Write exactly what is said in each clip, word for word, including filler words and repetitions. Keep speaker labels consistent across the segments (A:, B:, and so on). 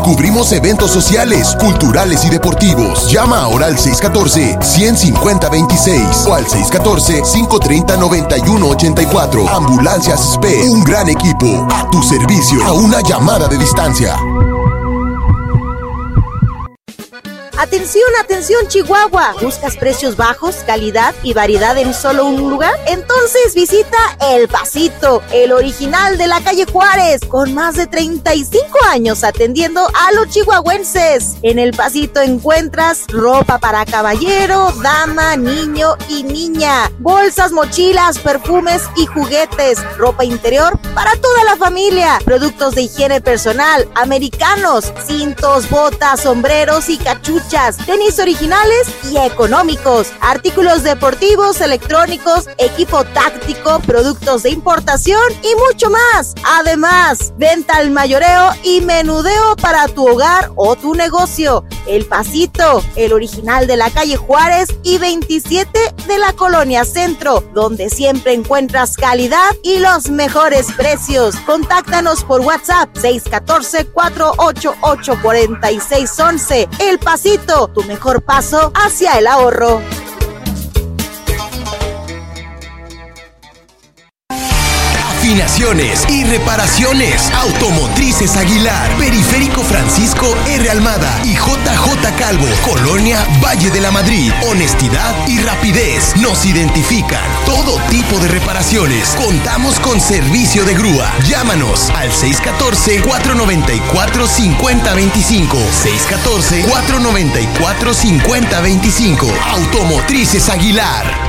A: Cubrimos eventos sociales, culturales y deportivos. Llama ahora al seis uno cuatro, uno cinco cero, dos seis o al seis uno cuatro, cinco tres cero, nueve uno ocho cuatro. Ambulancias S P E, un gran equipo a tu servicio, a una llamada de distancia.
B: Atención, atención, Chihuahua. ¿Buscas precios bajos, calidad y variedad en solo un lugar? Entonces visita El Pasito, el original de la calle Juárez, con más de treinta y cinco años atendiendo a los chihuahuenses. En El Pasito encuentras ropa para caballero, dama, niño y niña, bolsas, mochilas, perfumes y juguetes, ropa interior para toda la familia, productos de higiene personal, americanos, cintos, botas, sombreros y cachuchas, tenis originales y económicos, artículos deportivos, electrónicos, equipo táctico, productos de importación y mucho más. Además, venta al mayoreo y menudeo para tu hogar o tu negocio. El Pasito, el original de la calle Juárez y veintisiete de la Colonia Centro, donde siempre encuentras calidad y los mejores precios. Contáctanos por WhatsApp seis uno cuatro, cuatro ocho ocho, cuatro seis uno uno. El Pasito, tu mejor paso hacia el ahorro.
A: Afinaciones y reparaciones. Automotrices Aguilar. Periférico Francisco R. Almada y J J Calvo. Colonia Valle de la Madrid. Honestidad y rapidez nos identifican. Todo tipo de reparaciones. Contamos con servicio de grúa. Llámanos al seis uno cuatro, cuatro nueve cuatro, cinco cero dos cinco. seis uno cuatro, cuatro nueve cuatro, cinco cero dos cinco. Automotrices Aguilar.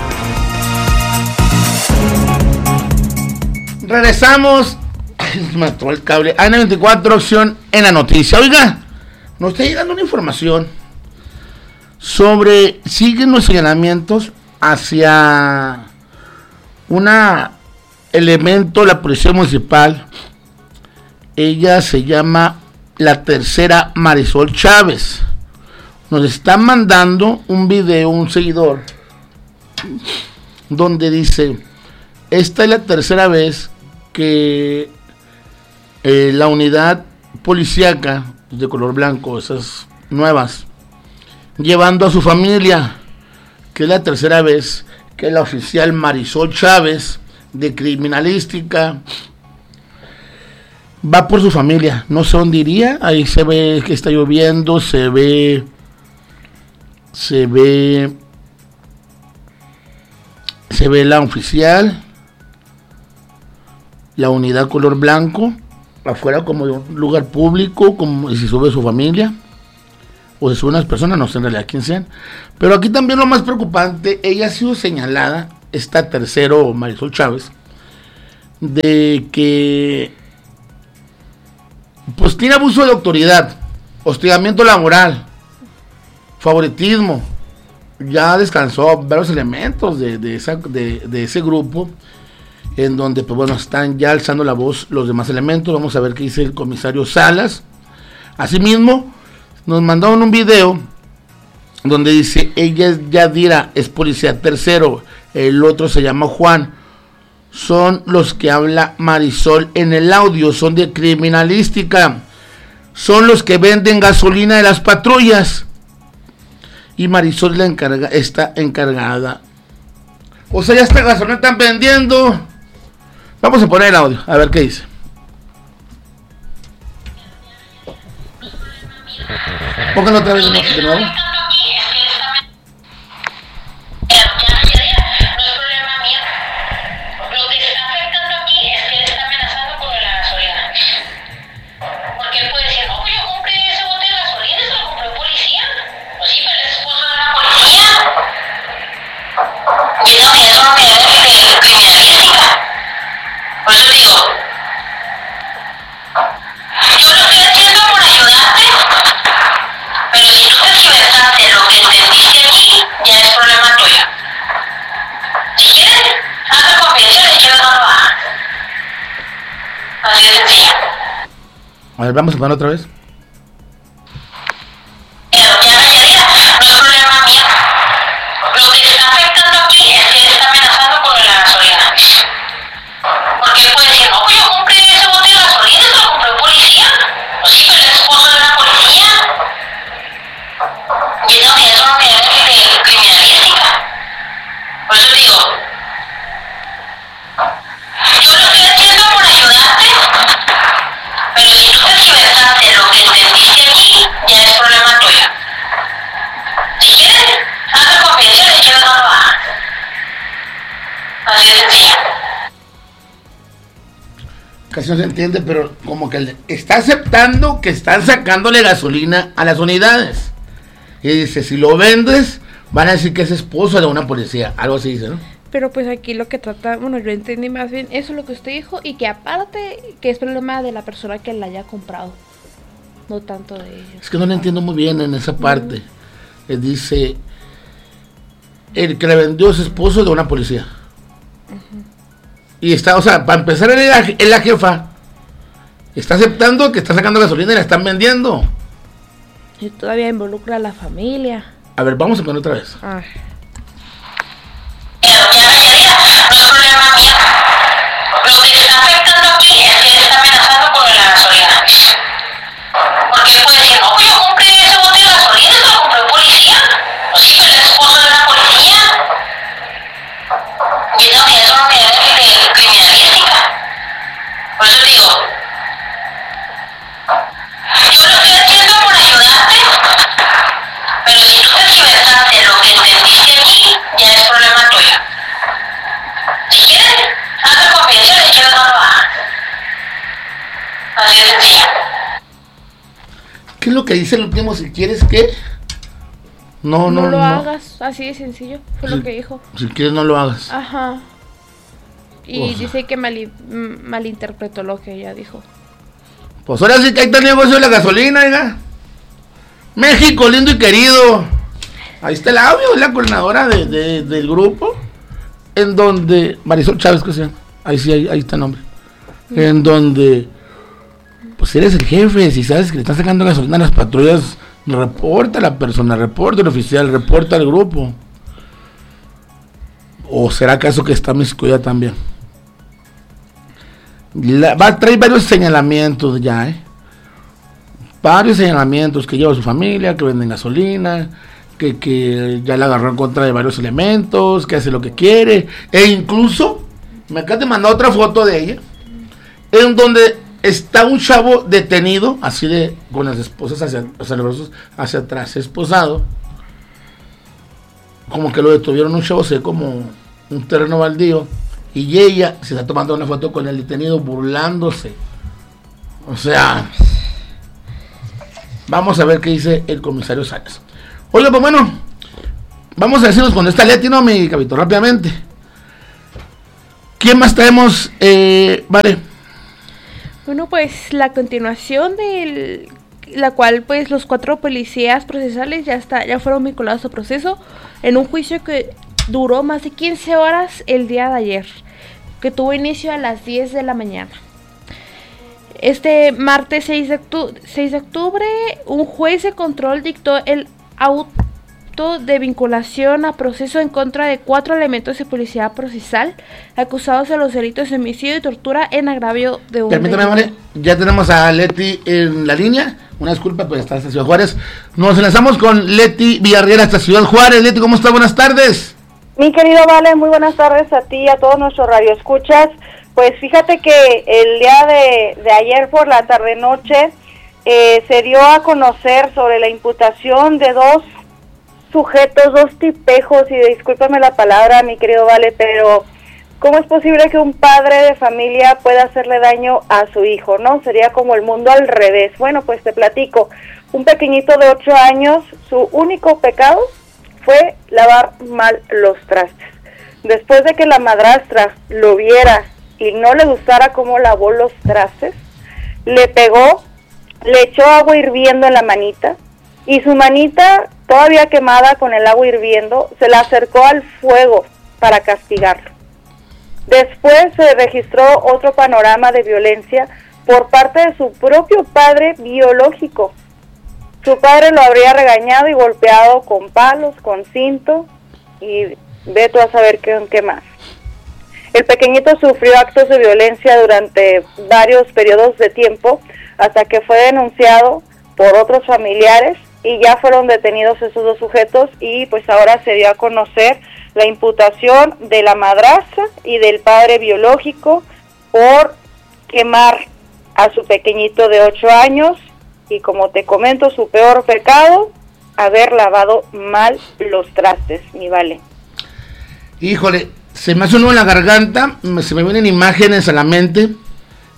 C: Regresamos. Ay, me mató el cable. A N veinticuatro, opción en la noticia. Oiga, nos está llegando una información sobre, siguen los señalamientos hacia una elemento de la policía municipal. Ella se llama la tercera Marisol Chávez. Nos está mandando un video, un seguidor, donde dice: esta es la tercera vez que eh, la unidad policíaca de color blanco, esas nuevas, llevando a su familia, que es la tercera vez que la oficial Marisol Chávez de criminalística va por su familia. No sé dónde iría. Ahí se ve que está lloviendo, se ve se ve se ve la oficial, la unidad color blanco, afuera como de un lugar público, como si sube su familia, o si sube unas personas, no sé en realidad quién sean. Pero aquí también lo más preocupante, ella ha sido señalada, esta tercero Marisol Chávez, de que pues tiene abuso de autoridad, hostigamiento laboral, favoritismo. Ya descansó varios elementos de, de, esa, de, de ese grupo, en donde, pues bueno, están ya alzando la voz los demás elementos. Vamos a ver qué dice el comisario Salas. Asimismo, nos mandaron un video donde dice: ella es Yadira, es policía tercero, el otro se llama Juan. Son los que habla Marisol en el audio, son de criminalística, son los que venden gasolina de las patrullas. Y Marisol la encarga, está encargada. O sea, ya esta gasolina están vendiendo. Vamos a poner el audio, a ver qué dice. Pónganlo otra vez de nuevo. De nuevo.
D: Por eso digo, yo lo estoy haciendo por ayudarte, pero si tú te equivocaste lo que entendiste aquí, ya es problema tuyo. Si quieres, hazme confianza y yo no lo hago. Así de sencillo.
C: A ver, vamos a poner otra vez.
D: Pero ya, ya, ya, no es problema mío. Lo que te está afectando aquí es que él está amenazando con la gasolina. Porque él puede decir, no, pues yo compré ese bote de gasolina, se lo compró el policía. Pues sí, pero el esposo
C: casi no se entiende, pero como que está aceptando que están sacándole gasolina a las unidades. Y dice, si lo vendes, van a decir que es esposo de una policía, algo así dice, ¿no?
E: Pero pues aquí lo que trata, bueno, yo entendí más bien eso es lo que usted dijo, y que aparte, que es problema de la persona que la haya comprado, no tanto de ellos.
C: Es que no le entiendo muy bien en esa parte. Uh-huh. Eh, dice, el que le vendió es esposo de una policía. Uh-huh. Y está, o sea, para empezar, él es la jefa. Está aceptando que está sacando gasolina y la están vendiendo.
E: Y todavía involucra a la familia.
C: A ver, vamos a poner otra vez.
E: Ah.
D: Ya me quería, no es problema mío. Lo que te está afectando aquí es que él está amenazando con la gasolina. Porque él puede decir, no, pues yo compré ese bote de gasolina, se lo compré un policía. Pues sí, él es esposo de una policía. Y no, que es una unidad de criminalística. Por eso digo, yo lo estoy haciendo por ayudarte, pero si tú te equivocaste lo que entendiste aquí, ya es problema tuyo. Si quieres, hazme confianza y yo no lo hagas. Así de sencillo.
C: ¿Qué es lo que dice el último? Si quieres que... No, no,
E: no lo
C: no.
E: hagas, así de sencillo, fue
C: si,
E: lo que dijo.
C: Si quieres no lo hagas.
E: Ajá. Y
C: O sea.
E: dice que mal, malinterpretó lo que ella dijo.
C: Pues ahora sí que ahí está el negocio de la gasolina, oiga. México, lindo y querido. Ahí está el audio, es la coordinadora de, de, del grupo. En donde... Marisol Chávez, ¿qué se llama? Ahí sí, ahí, ahí está el nombre. Mm. En donde... Pues eres el jefe, si sabes que le están sacando gasolina a las patrullas, reporta a la persona, reporta al oficial, reporta al grupo. ¿O será acaso que está Miscoya también? La, va a traer varios señalamientos ya, ¿eh? Varios señalamientos que lleva su familia, que venden gasolina, que, que ya la agarró en contra de varios elementos, que hace lo que quiere, e incluso me acaba de mandar otra foto de ella, en donde está un chavo detenido, así de, con las esposas hacia, o sea, los brazos hacia atrás, esposado, como que lo detuvieron, un chavo, se ve como un terreno baldío, y ella se está tomando una foto con el detenido burlándose. O sea, vamos a ver qué dice el comisario Salas. Oiga, pues bueno, vamos a decirnos con esta Leti, ¿no, mi Cabito? Rápidamente. ¿Quién más traemos, eh, vale?
E: Bueno, pues la continuación de la cual pues los cuatro policías procesales ya está, ya fueron vinculados a proceso en un juicio que duró más de quince horas el día de ayer, que tuvo inicio a las diez de la mañana. Este martes seis de octubre, un juez de control dictó el auto de vinculación a proceso en contra de cuatro elementos de policía procesal acusados de los delitos de homicidio y tortura en agravio de un...
C: Permítame, vale, ya tenemos a Leti en la línea. Una disculpa, pues está hasta Ciudad Juárez. Nos enlazamos con Leti Villarreal hasta Ciudad Juárez. Leti, ¿cómo está? Buenas tardes.
F: Mi querido Vale, muy buenas tardes a ti y a todos nuestros radioescuchas. Pues fíjate que el día de, de ayer por la tarde-noche eh, se dio a conocer sobre la imputación de dos sujetos, dos tipejos, y discúlpame la palabra, mi querido Vale, pero ¿cómo es posible que un padre de familia pueda hacerle daño a su hijo, no? Sería como el mundo al revés. Bueno, pues te platico. Un pequeñito de ocho años, su único pecado fue lavar mal los trastes. Después de que la madrastra lo viera y no le gustara cómo lavó los trastes, le pegó, le echó agua hirviendo en la manita, y su manita, todavía quemada con el agua hirviendo, se la acercó al fuego para castigarlo. Después se registró otro panorama de violencia por parte de su propio padre biológico. Su padre lo habría regañado y golpeado con palos, con cinto, y ve tú a saber qué, qué más. El pequeñito sufrió actos de violencia durante varios periodos de tiempo, hasta que fue denunciado por otros familiares, y ya fueron detenidos esos dos sujetos, y pues ahora se dio a conocer la imputación de la madrastra y del padre biológico por quemar a su pequeñito de ocho años, y como te comento, su peor pecado, haber lavado mal los trastes, mi Vale.
C: Híjole, se me hace uno en la garganta, se me vienen imágenes a la mente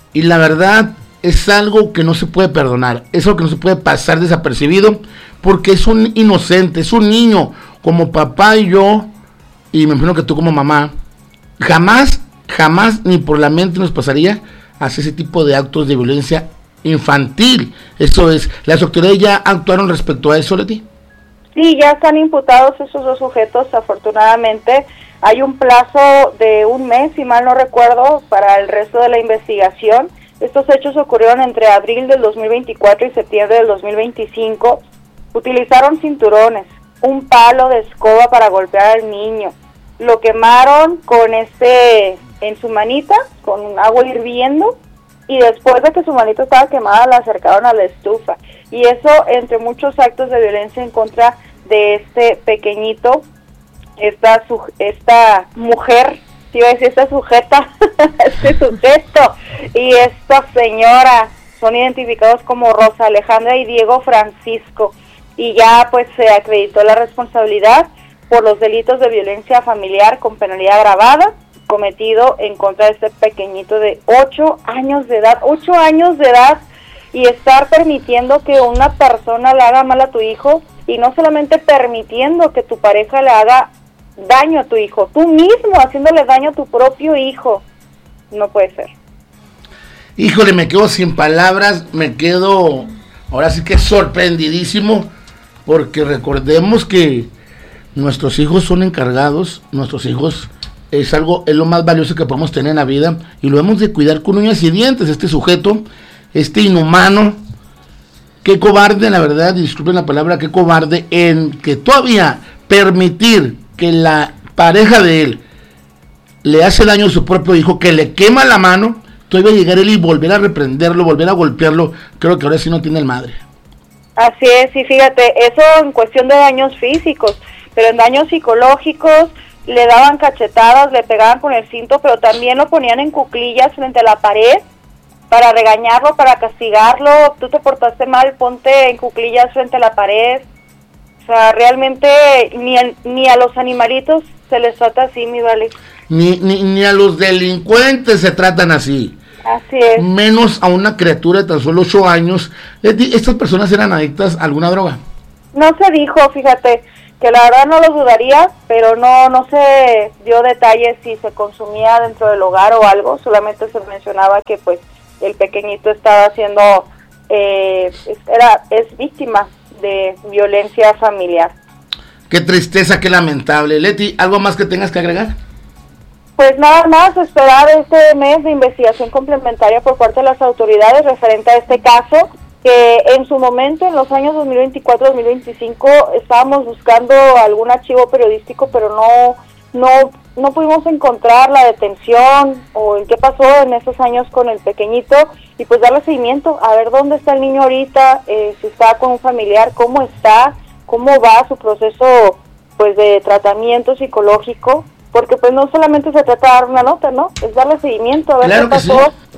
C: y la verdad es algo que no se puede perdonar, es algo que no se puede pasar desapercibido, porque es un inocente, es un niño. Como papá y yo, y me imagino que tú como mamá, jamás, jamás ni por la mente nos pasaría hacer ese tipo de actos de violencia infantil. Eso es, ¿las autoridades ya actuaron respecto a eso, Leti?
F: Sí, ya están imputados esos dos sujetos, afortunadamente. Hay un plazo de un mes, si mal no recuerdo, para el resto de la investigación. Estos hechos ocurrieron entre abril del dos mil veinticuatro y septiembre del dos mil veinticinco. Utilizaron cinturones, un palo de escoba para golpear al niño. Lo quemaron con este, en su manita, con agua hirviendo, y después de que su manita estaba quemada la acercaron a la estufa. Y eso, entre muchos actos de violencia en contra de este pequeñito, esta, su, esta mujer, si iba a decir esta sujeta, este sujeto, y esta señora, son identificados como Rosa Alejandra y Diego Francisco, y ya pues se acreditó la responsabilidad por los delitos de violencia familiar con penalidad agravada, cometido en contra de este pequeñito de ocho años de edad, ocho años de edad, y estar permitiendo que una persona le haga mal a tu hijo, y no solamente permitiendo que tu pareja le haga daño a tu hijo, tú mismo haciéndole daño a tu propio hijo, no puede ser.
C: Híjole, me quedo sin palabras, me quedo ahora sí que sorprendidísimo, porque recordemos que nuestros hijos son encargados, nuestros hijos es algo, es lo más valioso que podemos tener en la vida, y lo hemos de cuidar con uñas y dientes. Este sujeto, este inhumano, qué cobarde, la verdad, disculpen la palabra, qué cobarde, en que todavía permitir que la pareja de él le hace daño a su propio hijo, que le quema la mano, todavía llegar él y volver a reprenderlo, volver a golpearlo. Creo que ahora sí no tiene el madre.
F: Así es, y fíjate, eso en cuestión de daños físicos, pero en daños psicológicos, le daban cachetadas, le pegaban con el cinto, pero también lo ponían en cuclillas frente a la pared para regañarlo, para castigarlo. Tú te portaste mal, ponte en cuclillas frente a la pared. O sea, realmente ni, el, ni a los animalitos se les trata así, mi vale.
C: Ni, ni, ni a los delincuentes se tratan así.
F: Así es.
C: Menos a una criatura de tan solo ocho años. ¿Estas personas eran adictas a alguna droga?
F: No se dijo, fíjate, que la verdad no lo dudaría, pero no no se dio detalles si se consumía dentro del hogar o algo. Solamente se mencionaba que pues el pequeñito estaba siendo, eh, era es víctima de violencia familiar.
C: Qué tristeza, qué lamentable. Leti, ¿algo más que tengas que agregar?
F: Pues nada más, esperar este mes de investigación complementaria por parte de las autoridades referente a este caso, que en su momento, en los años dos mil veinticuatro dos mil veinticinco, estábamos buscando algún archivo periodístico, pero no no no pudimos encontrar la detención o en qué pasó en esos años con el pequeñito, y pues darle seguimiento, a ver dónde está el niño ahorita, eh, si está con un familiar, cómo está, cómo va su proceso pues de tratamiento psicológico, porque pues no solamente se trata de dar una nota, ¿no? Es darle seguimiento, a ver
C: claro
F: qué pasó.
C: Sí.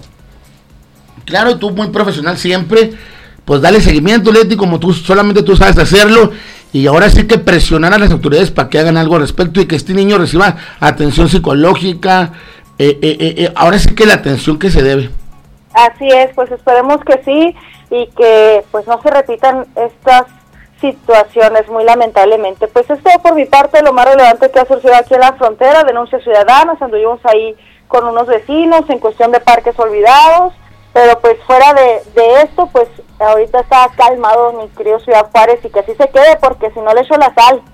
C: Claro, tú muy profesional siempre, pues dale seguimiento, Leti, como tú solamente tú sabes hacerlo, y ahora sí que presionar a las autoridades para que hagan algo al respecto y que este niño reciba atención psicológica, eh, eh, eh, ahora sí que la atención que se debe.
F: Así es, pues esperemos que sí, y que pues no se repitan estas situaciones, muy lamentablemente. Pues es todo por mi parte, lo más relevante que ha surgido aquí en la frontera, denuncias ciudadanas, anduvimos ahí con unos vecinos en cuestión de parques olvidados, pero pues fuera de, de esto, pues ahorita está calmado mi querido Ciudad Juárez, y que así se quede, porque si no le echo la sal.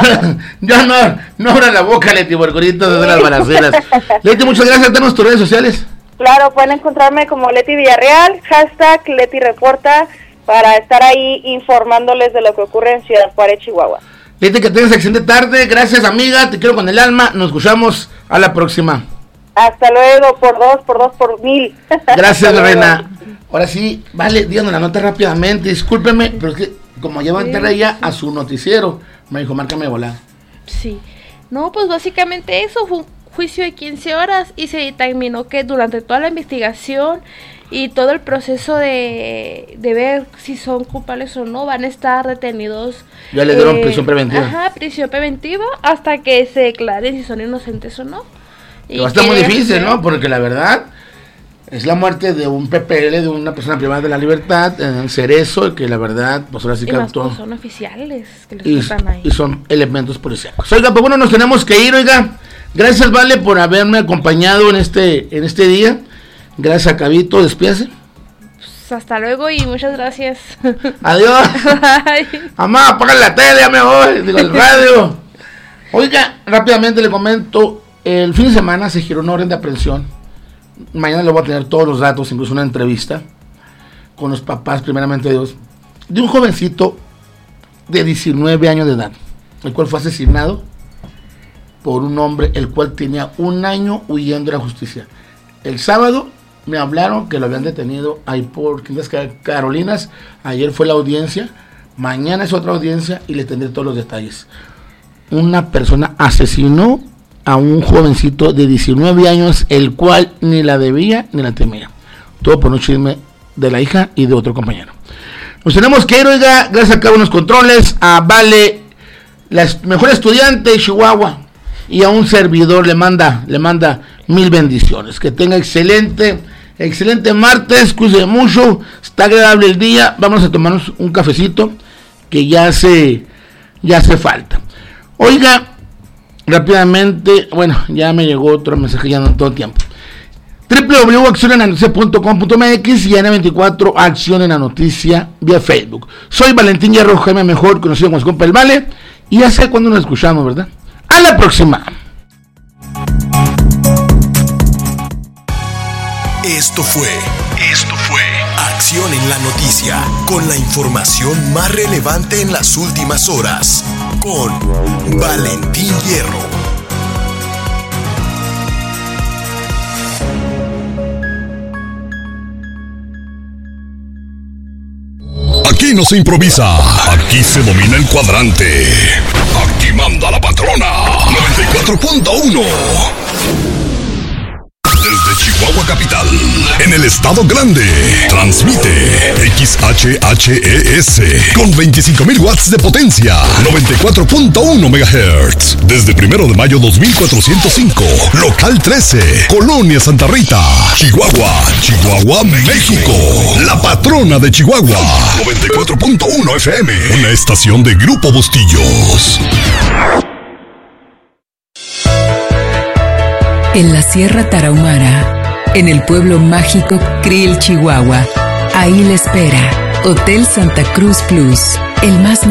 C: Ya no, no abra la boca, Leti, por ahorita de las balaceras. Leti, muchas gracias, danos tus redes sociales.
F: Claro, pueden encontrarme como Leti Villarreal, hashtag Leti Reporta, para estar ahí informándoles de lo que ocurre en Ciudad Juárez, Chihuahua.
C: Leti, que tengas excelente tarde, gracias amiga, te quiero con el alma, nos escuchamos a la próxima.
F: Hasta luego, por dos, por dos, por mil.
C: Gracias, Lorena. Ahora sí, vale, díganos la nota rápidamente, discúlpeme, pero es que como ya va a entrar ella a su noticiero, me dijo, márcame de volada.
E: Sí, no, pues básicamente eso, fue un juicio de quince horas y se determinó que durante toda la investigación y todo el proceso de, de ver si son culpables o no, van a estar detenidos.
C: Ya les dieron
E: eh,
C: prisión preventiva.
E: Ajá, prisión preventiva hasta que se declaren si son inocentes o no.
C: Y va a estar muy difícil, ¿no? Porque la verdad, Es la muerte de un P P L, de una persona privada de la libertad, en Cerezo, que la verdad, pues ahora sí que
E: y más,
C: actuó.
E: pues, son oficiales que les
C: Y,
E: están ahí.
C: y son elementos policíacos. Oiga, pues bueno, nos tenemos que ir, oiga. Gracias, Vale, por haberme acompañado en este, en este día. Gracias a Cabito, despídase.
E: Pues hasta luego y muchas gracias.
C: Adiós. Mamá, apaga la tele, ya me voy. Digo, el radio. Oiga, rápidamente le comento. El fin de semana se giró una orden de aprehensión. Mañana le voy a tener todos los datos, incluso una entrevista con los papás, primeramente Dios, de un jovencito de diecinueve años de edad, el cual fue asesinado por un hombre el cual tenía un año huyendo de la justicia. El sábado me hablaron que lo habían detenido ahí por Quintas Carolinas. Ayer fue la audiencia, mañana es otra audiencia y le tendré todos los detalles. Una persona asesinó a un jovencito de diecinueve años, el cual ni la debía ni la temía. Todo por un chisme de la hija y de otro compañero. Nos tenemos que ir, oiga, gracias a cada uno de los controles, a Vale, la mejor estudiante de Chihuahua, y a un servidor le manda, le manda mil bendiciones. Que tenga excelente, excelente martes, cuídense mucho, está agradable el día, vamos a tomarnos un cafecito, que ya hace, ya hace falta. Oiga, rápidamente, bueno, ya me llegó otro mensaje ya no todo el tiempo. doble u doble u doble u punto acción en la noticia punto com punto m x y N veinticuatro Acción en la Noticia vía Facebook. Soy Valentín Hierro Jaime, mejor conocido como su compa el Vale, y ya sé cuándo nos escuchamos, ¿verdad? A la próxima.
A: Esto fue, esto fue Acción en la Noticia, con la información más relevante en las últimas horas, con Valentín Hierro.
G: Aquí no se improvisa, aquí se domina el cuadrante. Aquí manda la patrona. noventa y cuatro punto uno. Desde Chihuahua capital, en el estado grande, transmite X H H E S con veinticinco mil watts de potencia, noventa y cuatro punto uno megahertz. Desde primero de mayo dos mil cuatrocientos cinco, local trece, Colonia Santa Rita, Chihuahua, Chihuahua, México. La patrona de Chihuahua, noventa y cuatro punto uno F M, una estación de Grupo Bustillos.
H: En la Sierra Tarahumara, en el pueblo mágico Krill, Chihuahua, ahí le espera Hotel Santa Cruz Plus, el más